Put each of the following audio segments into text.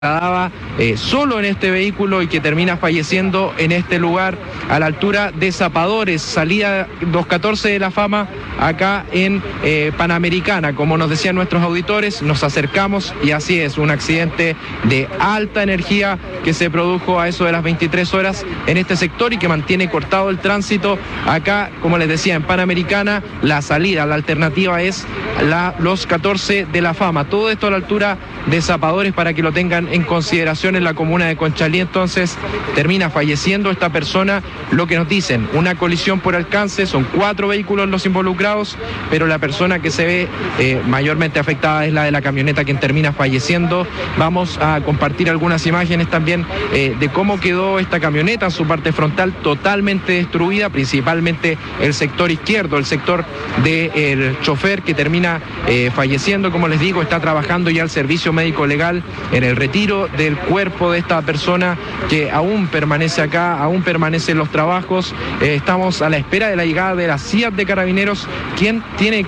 trasladaba solo en este vehículo y que termina falleciendo en este lugar a la altura de Zapadores, salida 214 de La Fama, acá en Panamericana. Como nos decían nuestros auditores, nos acercamos y así es, un accidente de alta energía que se produjo a eso de las 23 horas en este sector y que mantiene cortado el tránsito acá, como les decía, en Panamericana. La salida, la alternativa es los 14 de La Fama. Todo esto a la altura de Zapadores para que lo tengan en consideración en la comuna de Conchalí. Entonces termina falleciendo esta persona. Lo que nos dicen, una colisión por alcance, son 4 vehículos los involucrados, pero la persona que se ve mayormente afectada es la de la camioneta, quien termina falleciendo. Vamos a compartir algunas imágenes también de cómo quedó esta camioneta en su parte frontal, totalmente destruida, principalmente el sector izquierdo, el sector del chofer, que termina falleciendo. Como les digo, está trabajando ya el servicio médico legal en el retiro del cuerpo de esta persona, que aún permanece acá, aún permanecen los trabajos. Estamos a la espera de la llegada de la CIAT de Carabineros, quien tiene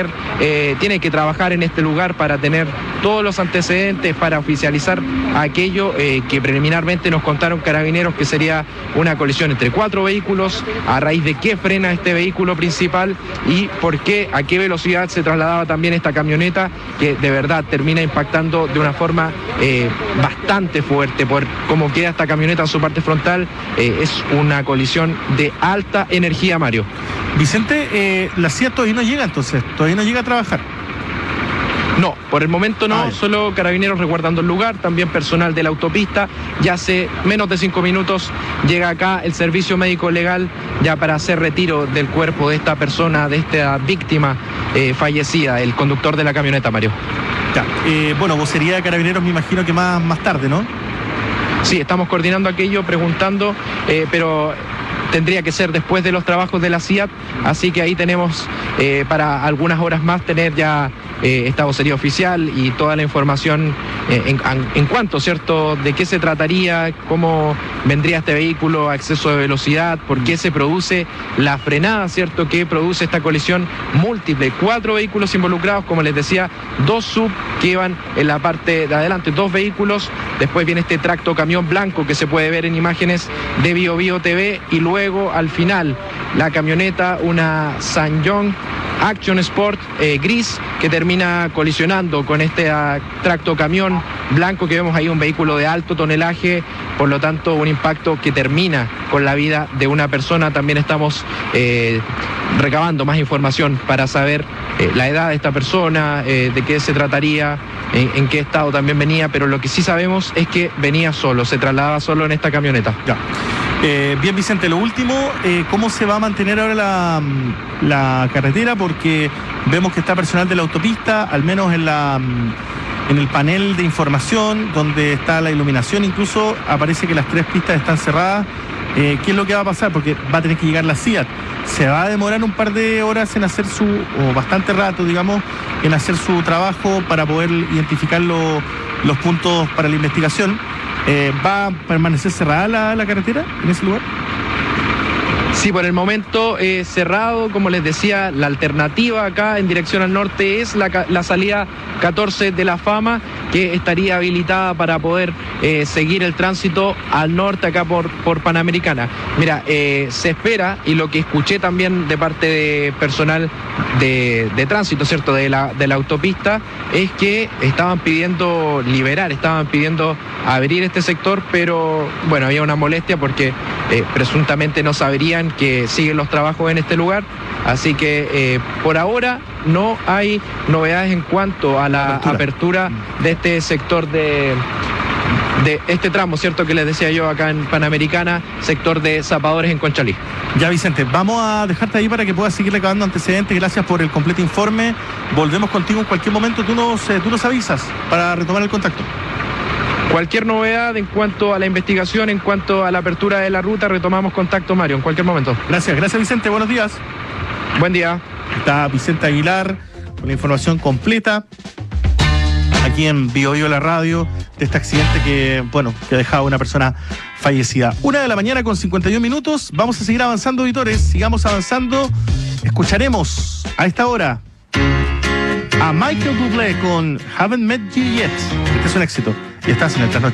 que trabajar en este lugar para tener todos los antecedentes, para oficializar aquello que preliminarmente nos contaron Carabineros, que sería una colisión entre 4 vehículos, a raíz de qué frena este vehículo principal y por qué, a qué velocidad se trasladaba también esta camioneta, que de verdad termina impactando de una forma bastante fuerte por cómo queda esta camioneta en su parte frontal. Es una colisión de alta energía, Mario. Vicente, la CIA todavía no llega, entonces, todavía no llega a trabajar. No, por el momento no, solo Carabineros resguardando el lugar, también personal de la autopista. Ya hace menos de 5 minutos llega acá el servicio médico legal ya para hacer retiro del cuerpo de esta persona, de esta víctima fallecida, el conductor de la camioneta, Mario. Ya, bueno, vocería de Carabineros me imagino que más tarde, ¿no? Sí, estamos coordinando aquello, preguntando, pero tendría que ser después de los trabajos de la CIAT, así que ahí tenemos para algunas horas más tener ya esta vocería oficial y toda la información en cuanto, ¿cierto?, de qué se trataría, cómo vendría este vehículo a exceso de velocidad, por qué se produce la frenada, ¿cierto?, que produce esta colisión múltiple. 4 vehículos involucrados, como les decía, 2 sub que iban en la parte de adelante, 2 vehículos, después viene este tracto camión blanco que se puede ver en imágenes de BioBio TV, y luego al final la camioneta, una SsangYong Action Sport gris, que termina colisionando con este tracto camión blanco que vemos ahí, un vehículo de alto tonelaje, por lo tanto un impacto que termina con la vida de una persona. También estamos recabando más información para saber la edad de esta persona, de qué se trataría, en qué estado también venía, pero lo que sí sabemos es que venía solo, se trasladaba solo en esta camioneta. Ya. Bien, Vicente, lo último, ¿cómo se va a mantener ahora la carretera? Porque vemos que está personal de la autopista, al menos en el panel de información, donde está la iluminación, incluso aparece que las 3 pistas están cerradas. ¿Qué es lo que va a pasar? Porque va a tener que llegar la CIAT. Se va a demorar un par de horas en hacer o bastante rato, digamos, en hacer su trabajo para poder identificar los puntos para la investigación. ¿Va a permanecer cerrada la carretera en ese lugar? Sí, por el momento cerrado. Como les decía, la alternativa acá en dirección al norte es la salida 14 de La Fama, que estaría habilitada para poder seguir el tránsito al norte acá por Panamericana. Mira, se espera, y lo que escuché también de parte de personal de tránsito, ¿cierto?, de la autopista, es que estaban pidiendo liberar, estaban pidiendo abrir este sector, pero bueno, había una molestia porque presuntamente no sabrían que siguen los trabajos en este lugar, así que por ahora no hay novedades en cuanto a la apertura de este sector de este tramo, ¿cierto?, que les decía yo acá en Panamericana, sector de Zapadores en Conchalí. Ya, Vicente, vamos a dejarte ahí para que puedas seguir recabando antecedentes. Gracias por el completo informe. Volvemos contigo en cualquier momento. Tú nos avisas para retomar el contacto. Cualquier novedad en cuanto a la investigación, en cuanto a la apertura de la ruta, retomamos contacto, Mario, en cualquier momento. Gracias, Vicente. Buenos días. Buen día. Está Vicente Aguilar con la información completa aquí en BioBio la radio de este accidente que ha dejado a una persona fallecida. 1:00 con 51 minutos. Vamos a seguir avanzando, auditores. Sigamos avanzando. Escucharemos a esta hora a Michael Bublé con Haven't Met You Yet. Este es un éxito. Y estás en el trasnoche.